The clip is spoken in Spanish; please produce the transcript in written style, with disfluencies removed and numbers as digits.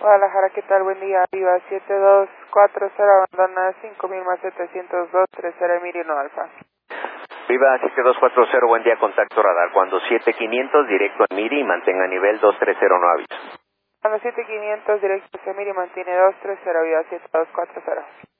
Guadalajara, ¿qué tal? Buen día. Viva 7240, abandona 5000 más 702, 30 Emilio Alfa. Viva 7240, buen día, contacto radar. Cuando 7500, directo a Miri, mantenga nivel 230, no aviso. Cuando 7500, directo a Emilio, mantiene 230, Viva 7240.